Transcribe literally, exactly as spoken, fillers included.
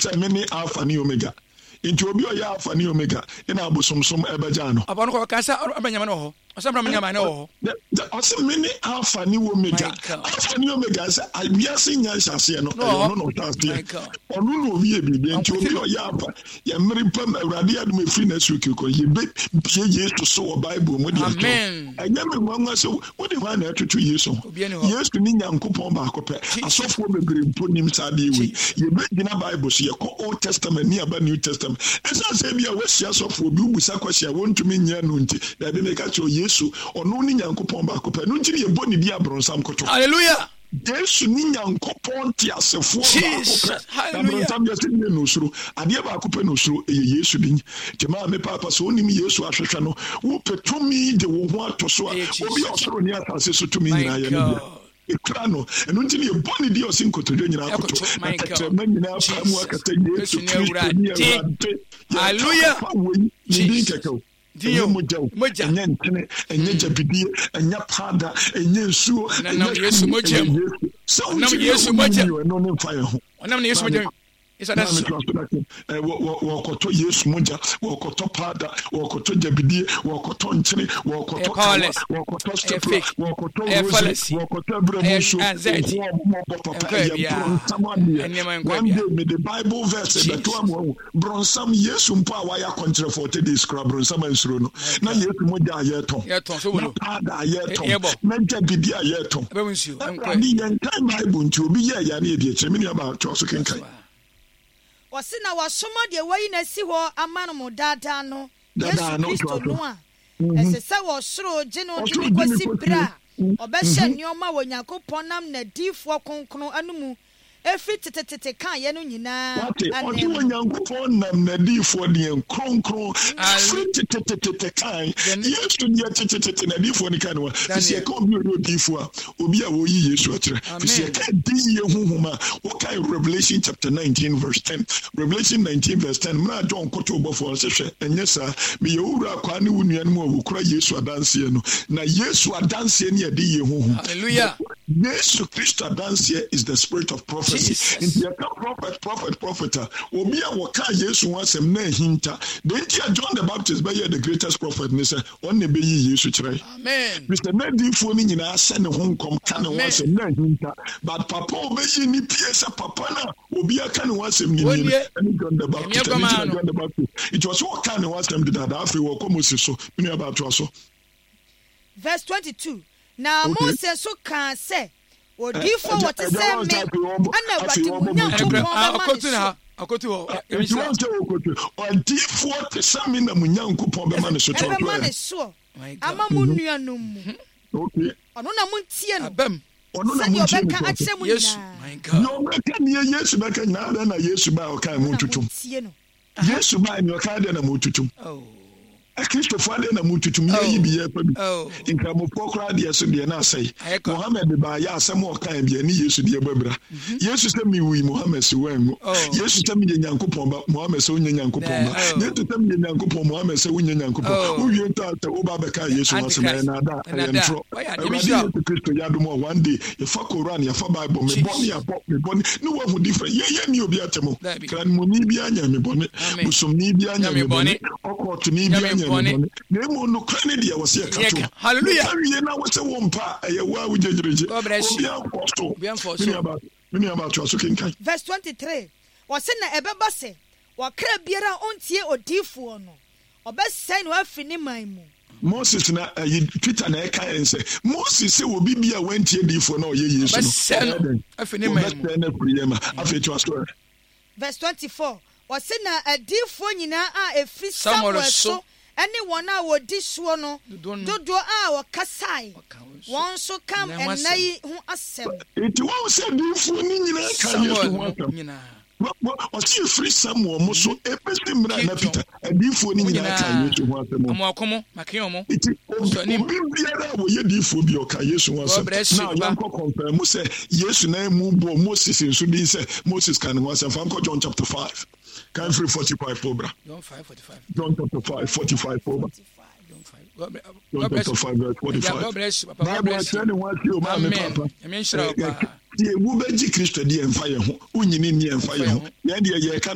say many alpha and omega. Into obi oya alpha and omega. Ina abosomsom ebeja no. Abano ko kan sa abanyama no ho. Asambra manyama no ho. I say many alpha and omega. Alpha and omega say we are seeing nyasase no. No no tasde. Onu no obi e bibi into obi oya alpha. Ya mripam awrade adum efri na suki ko ye be pie Jesus so Bible mo dia to. Amen. Anyame nwanwa so wo de hwan na atutu Yesu. Yesu ni nyankopon ba ko pe. Asofo bebre mponim sade we. Ye be gina Bible so ye ko Old Testament ni aba New Testament. Esa say bia we sia sofo bi ubusa kwahia wontumi nya no nti. Da be make a cho Yesu ono ni nyankopon ba ko pe. No nti ye boni bi abronsam koto. Hallelujah. Yesu ni nyankopon ti asefo ba ko pe. Hallelujah. Abronsam ye sin no suro. Ade ba ko pe no suro e Yesu din. Jema me papa so onim Yesu ahwehwe no. Wo petumi de wo ho atoso a obi osoro ni atase so tumi nyina ye no. Ekrano eno ntini ye boni di osin kotodwe nyina akoto akata manyina afamu akata Yesu Kristo ni awrade. Hallelujah. Ndi kekao Dio moja enye ntene enye jabidie enye pada enye nsuo enye Yesu moja nam Yesu moja no ne fire ho nam Yesu moja isa na eh wo koto Yesu moja wo koto pada wo koto jabidie wo koto ntene wo koto wo koto stepper wo koto rose wo koto bramuso one day me the Bible verse that one bronsam Yesu mpo a waya contra forty days kra bronsam ansuro no na Yesu moja ayeton yeton so wo pada ayeton na jabidie ayeton bramuso ni yankan Bible nti obi ye ya na e die chemi ni aba to so kenkan Wasina wasoma de wayi na si ho amano mo dada no Yesu Kristo no a ese se wo soro gino de kwasi bra obehye nioma wo Yakobon nam na difo konkron anumu efi tetetete kan ye no nyina ane wo Yakobon nam na difo de konkron efi tetetete kan Yesu ni tetetete na difo ni kan wa se ka obi o difo a obi a wo yi Yesu akyere se ka di ye huhuma wo kai Revelation chapter nineteen verse ten Revelation nineteen verse ten mra John koto obofo se hwe enye sa me ye wura kwa ne wunuan mu a wokura Yesu adanse no na Yesu adanse ne ye di ye huhum. Hallelujah. Yesu Christ adanse is the spirit of prophecy. In the prophet prophet prophet obi a woka Yesu wasem na hinta then John the Baptist be the greatest prophet ne say on ne be yi Yesu kire. Amen. Mister Nadifo ni nyina se ne ho nkom ka ne wasem na hinta but papa obeyi ni pie se papa na obi aka ne wasem ni ni John the Baptist John the Baptist it was what kind of wasem did that after we come so ni about to so verse twenty-two now Moses so can say odifo what say me ana wati munyankopon akotu na akotu ho odifo te sami na munyankopon be ma ne so to be ma ne so ama munuanum mu okay ono na muntie no abam ono na muntie no akyem nyina yes my God no meka ne Yesu beka nyina na Yesu ba o kan mu tutum Yesu ba ni o kan de na mu tutum oh Christopher ade na mututum ye yi biye pa bi inka mo pokra de so de na asai Muhammad ba ya asem o kan bi ni Yesu de babra Yesu se mi wi Muhammad se wan Yesu se mi Nyankopon ba Muhammad se unya Nyankopon ba Yesu se mi Nyankopon Muhammad se unya Nyankopon u wi ta ta o ba be ka Yesu wasem na da entro Yesu Kristo ya do mo one day ye fa Quran ye fa Bible me boni ya pop me boni no wa hu different ye ye ni obi atemo kan mo ni bi anya me boni busum ni bi anya me boni okot ni bi anya nemo no krane dia wose yakato hallelujah awie na wose wompa eye wa wujejereje obi aposto mini aba mini aba to so kinkai verse twenty-three wose na ebeba se wakra biara ontie odifo no obesai no afini man mu Moses na Twitter na eka ense Moses se obi bia wantie difo na oye Yesu no afini man mu afi to story verse twenty-four wose na adifo nyina a efi Samuel so any one a wodi so no dodo a wakasai won so kam enai hu asem it won say difo ni nyina ka Yesu ho nyina o si free Samuel mo so epese mra na Peter difo ni nyina ka Yesu ho asem mo akomo makin mo so ni biara wo ye difo bi o ka Yesu ho asem na yanko confirm mo say Yesu na mu bo Moses so din say Moses kan ho asem fam ko John chapter five Can free forty-five Cobra. John five forty-five. John chapter five forty-five Cobra. John chapter five verse forty-five. God bless you. God bless you. Amen. Amen. Sure. Ye wo beji Kristo di emfa ye ho. Unyini ni emfa ye ho. Ye de ye